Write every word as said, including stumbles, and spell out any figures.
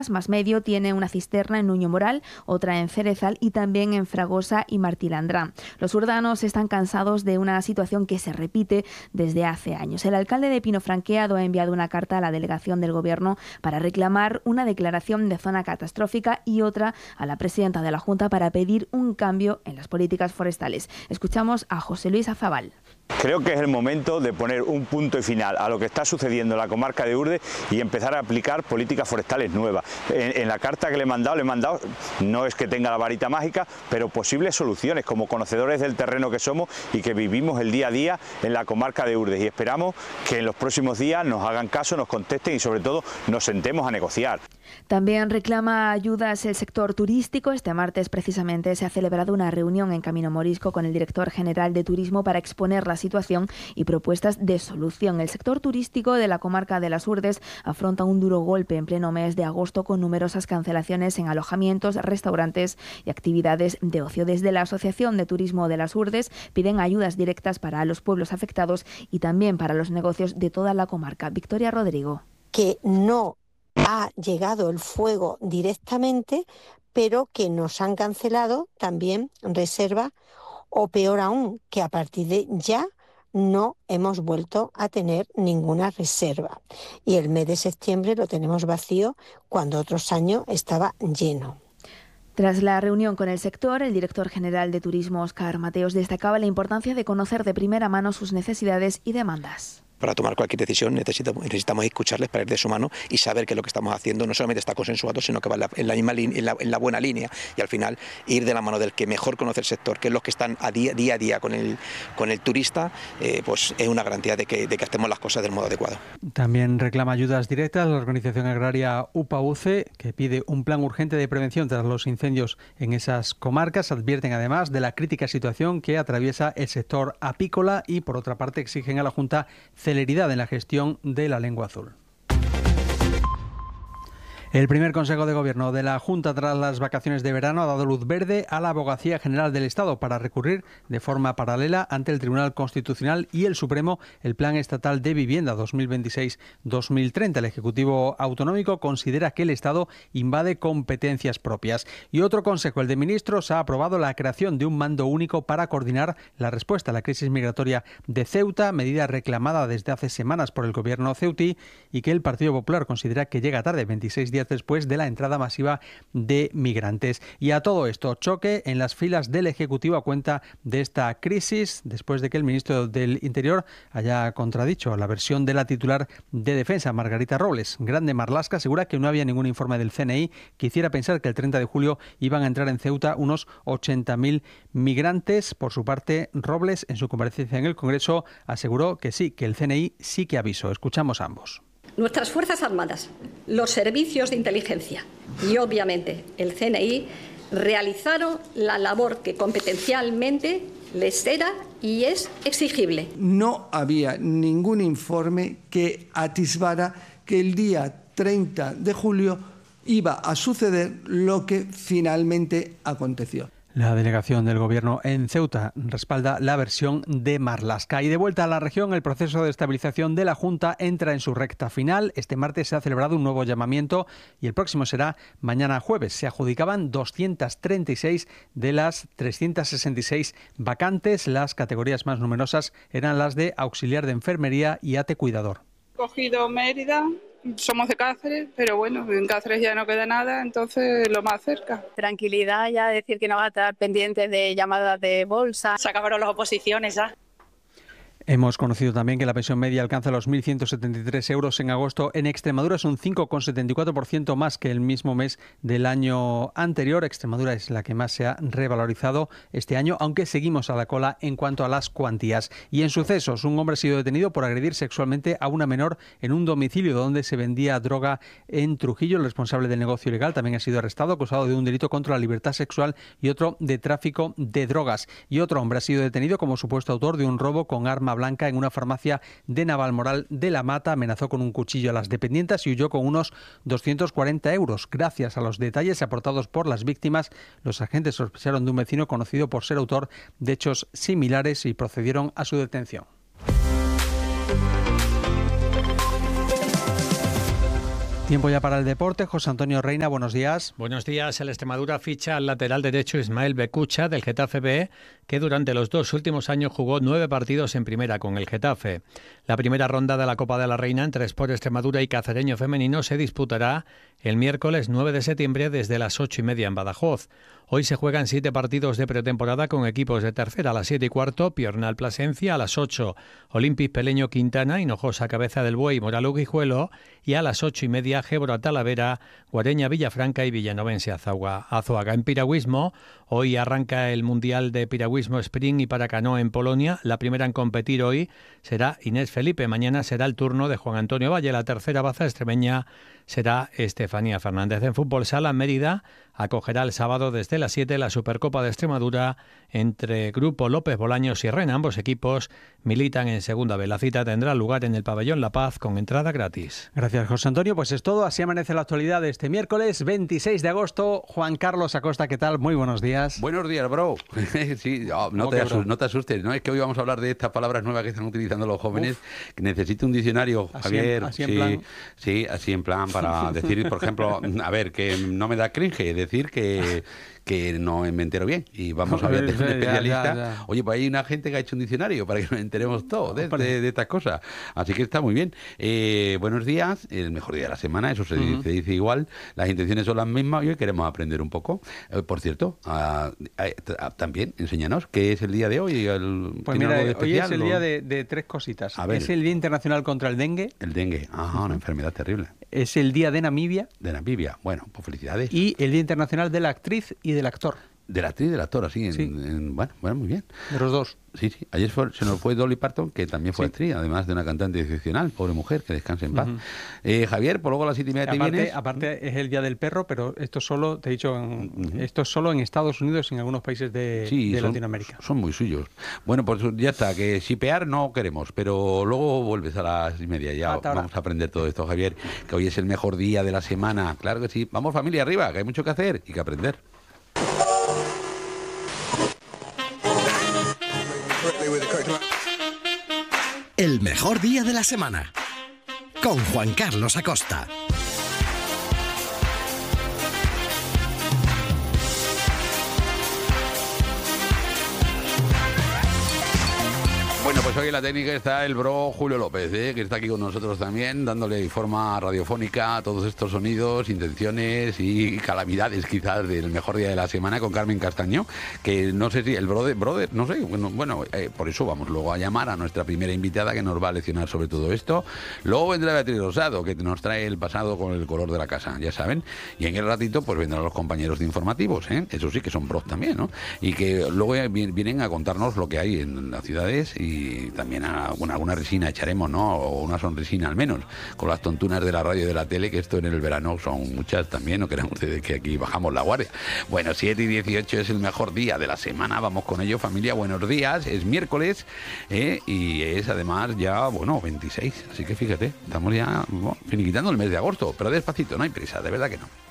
Más Medio tiene una cisterna en Nuño Moral, otra en Cerezal y también en Fragosa y Martilandrán. Los urdanos están cansados de una situación que se repite desde hace años. El alcalde de Pino Franqueado ha enviado una carta a la delegación del Gobierno para reclamar una declaración de zona catastrófica y otra a la presidenta de la Junta para pedir un cambio en las políticas forestales. Escuchamos a José Luis Azabal. Creo que es el momento de poner un punto y final a lo que está sucediendo en la comarca de Urdes y empezar a aplicar políticas forestales nuevas. En, en la carta que le he mandado, le he mandado, no es que tenga la varita mágica, pero posibles soluciones como conocedores del terreno que somos y que vivimos el día a día en la comarca de Urdes. Y esperamos que en los próximos días nos hagan caso, nos contesten y sobre todo nos sentemos a negociar. También reclama ayudas el sector turístico. Este martes precisamente se ha celebrado una reunión en Camino Morisco con el director general de Turismo para exponer la situación y propuestas de solución. El sector turístico de la comarca de las Urdes afronta un duro golpe en pleno mes de agosto con numerosas cancelaciones en alojamientos, restaurantes y actividades de ocio. Desde la Asociación de Turismo de las Urdes piden ayudas directas para los pueblos afectados y también para los negocios de toda la comarca. Victoria Rodrigo. Que no ha llegado el fuego directamente, pero que nos han cancelado también reserva, o peor aún, que a partir de ya no hemos vuelto a tener ninguna reserva. Y el mes de septiembre lo tenemos vacío cuando otros años estaba lleno. Tras la reunión con el sector, el director general de Turismo, Óscar Mateos, destacaba la importancia de conocer de primera mano sus necesidades y demandas. Para tomar cualquier decisión necesitamos, necesitamos escucharles para ir de su mano y saber que lo que estamos haciendo no solamente está consensuado, sino que va en la, en la, misma en la, en la buena línea y al final ir de la mano del que mejor conoce el sector, que es los que están a día, día a día con el, con el turista, eh, pues es una garantía de que, de que hacemos las cosas del modo adecuado. También reclama ayudas directas la organización agraria U P A U C E, que pide un plan urgente de prevención tras los incendios en esas comarcas. Advierten además de la crítica situación que atraviesa el sector apícola y por otra parte exigen a la Junta celeridad en la gestión de la lengua azul. El primer Consejo de Gobierno de la Junta tras las vacaciones de verano ha dado luz verde a la Abogacía General del Estado para recurrir de forma paralela ante el Tribunal Constitucional y el Supremo el Plan Estatal de Vivienda dos mil veintiséis dos mil treinta. El Ejecutivo Autonómico considera que el Estado invade competencias propias. Y otro Consejo, el de Ministros, ha aprobado la creación de un mando único para coordinar la respuesta a la crisis migratoria de Ceuta, medida reclamada desde hace semanas por el Gobierno ceutí y que el Partido Popular considera que llega tarde, veintiséis días después de la entrada masiva de migrantes. Y a todo esto, choque en las filas del Ejecutivo a cuenta de esta crisis, después de que el ministro del Interior haya contradicho la versión de la titular de Defensa, Margarita Robles. Grande Marlaska asegura que no había ningún informe del C N I que hiciera pensar que el treinta de julio iban a entrar en Ceuta unos ochenta mil migrantes. Por su parte, Robles, en su comparecencia en el Congreso, aseguró que sí, que el C N I sí que avisó. Escuchamos a ambos. Nuestras Fuerzas Armadas, los servicios de inteligencia y, obviamente, el C N I realizaron la labor que competencialmente les era y es exigible. No había ningún informe que atisbara que el día treinta de julio iba a suceder lo que finalmente aconteció. La delegación del Gobierno en Ceuta respalda la versión de Marlaska. Y de vuelta a la región, el proceso de estabilización de la Junta entra en su recta final. Este martes se ha celebrado un nuevo llamamiento y el próximo será mañana jueves. Se adjudicaban doscientas treinta y seis de las trescientas sesenta y seis vacantes. Las categorías más numerosas eran las de auxiliar de enfermería y ate cuidador. Cogido Mérida. Somos de Cáceres, pero bueno, en Cáceres ya no queda nada, entonces lo más cerca. Tranquilidad, ya decir que no va a estar pendientes de llamadas de bolsa. Se acabaron las oposiciones ya. Hemos conocido también que la pensión media alcanza los mil ciento setenta y tres euros en agosto. En Extremadura es un cinco coma setenta y cuatro por ciento más que el mismo mes del año anterior. Extremadura es la que más se ha revalorizado este año, aunque seguimos a la cola en cuanto a las cuantías. Y en sucesos, un hombre ha sido detenido por agredir sexualmente a una menor en un domicilio donde se vendía droga en Trujillo. El responsable del negocio ilegal también ha sido arrestado, acusado de un delito contra la libertad sexual y otro de tráfico de drogas. Y otro hombre ha sido detenido como supuesto autor de un robo con arma blanca en una farmacia de Navalmoral de la Mata. Amenazó con un cuchillo a las dependientes y huyó con unos doscientos cuarenta euros. Gracias a los detalles aportados por las víctimas, los agentes sospecharon de un vecino conocido por ser autor de hechos similares y procedieron a su detención. Tiempo ya para el deporte. José Antonio Reina, buenos días. Buenos días. El Extremadura ficha al lateral derecho Ismael Becucha del Getafe B, que durante los dos últimos años jugó nueve partidos en primera con el Getafe. La primera ronda de la Copa de la Reina entre Sport Extremadura y Cacereño Femenino se disputará el miércoles nueve de septiembre desde las ocho y media en Badajoz. Hoy se juegan siete partidos de pretemporada con equipos de tercera. A las siete y cuarto, Piornal Plasencia. A las ocho, Olympic Peleño Quintana, Hinojosa Cabeza del Buey, Moralu Guijuelo. Y a las ocho y media, Gébora Talavera, Guareña Villafranca y Villanovense Azuaga. En piragüismo, hoy arranca el Mundial de Piragüismo Sprint y para canoa en Polonia. La primera en competir hoy será Inés Felipe. Mañana será el turno de Juan Antonio Valle. La tercera baza extremeña será Estefanía Fernández. En fútbol sala, Mérida acogerá el sábado desde las siete la Supercopa de Extremadura entre Grupo López Bolaños y Rena. Ambos equipos militan en Segunda B. La cita tendrá lugar en el Pabellón La Paz con entrada gratis. Gracias, José Antonio. Pues es todo. Así amanece la actualidad de este miércoles veintiséis de agosto. Juan Carlos Acosta, ¿qué tal? Muy buenos días. Buenos días, bro. Sí, oh, no, te asustes, no te asustes. No es que hoy vamos a hablar de estas palabras nuevas que están utilizando los jóvenes. Uf. Que necesito un diccionario, así Javier. En, así en sí, plan. Sí, así en plan para decir, por ejemplo, a ver, que no me da cringe decir que... que no me entero bien y vamos a ver de un especialista. Ya, ya, ya. Oye, pues hay una gente que ha hecho un diccionario para que nos enteremos todos de, de, de estas cosas. Así que está muy bien. Eh, buenos días, el mejor día de la semana, eso se, uh-huh. dice, se dice igual. Las intenciones son las mismas y hoy queremos aprender un poco. Eh, por cierto, a, a, a, también enséñanos qué es el día de hoy. El, pues mira, de hoy es el día de, de tres cositas. Es el Día Internacional contra el Dengue. El dengue, ah, uh-huh. una enfermedad terrible. Es el Día de Namibia. De Namibia, bueno, pues felicidades. Y el Día Internacional de la Actriz y del Actor. De la actriz y del actor, así, en, sí. en, bueno, bueno, muy bien. De los dos. Sí, sí. Ayer fue, se nos fue Dolly Parton, que también fue sí. actriz, además de una cantante excepcional, pobre mujer, que descanse en paz. Uh-huh. eh, Javier, por luego a las siete y media te aparte, vienes. Aparte es el Día del Perro, pero esto solo, te he dicho, en, uh-huh. esto es solo en Estados Unidos y en algunos países de, sí, de son, Latinoamérica. Son muy suyos. Bueno, pues ya está, que shipear no queremos, pero luego vuelves a las y media, ya Hasta vamos ahora. a aprender todo esto, Javier, que hoy es el mejor día de la semana. Claro que sí. Vamos, familia, arriba, que hay mucho que hacer y que aprender. El mejor día de la semana, con Juan Carlos Acosta. Bueno, pues hoy en la técnica está el bro Julio López, ¿eh? que está aquí con nosotros también, dándole forma radiofónica a todos estos sonidos, intenciones y calamidades quizás del mejor día de la semana con Carmen Castaño, que no sé si el brother, brother no sé, bueno, bueno eh, por eso vamos luego a llamar a nuestra primera invitada que nos va a leccionar sobre todo esto. Luego vendrá Beatriz Rosado, que nos trae el pasado con el color de la casa, ya saben, y en el ratito pues vendrán los compañeros de informativos, ¿eh? eso sí que son bros también, ¿no? Y que luego vienen a contarnos lo que hay en las ciudades y y también alguna, alguna risina echaremos, ¿no? O una sonrisina al menos, con las tontunas de la radio y de la tele, que esto en el verano son muchas también, no crean ustedes que aquí bajamos la guardia. Bueno, siete y dieciocho es el mejor día de la semana, vamos con ello, familia, buenos días, es miércoles, ¿eh? Y es además ya, bueno, veintiséis, así que fíjate, estamos ya bueno, finiquitando el mes de agosto, pero despacito, no hay prisa, de verdad que no.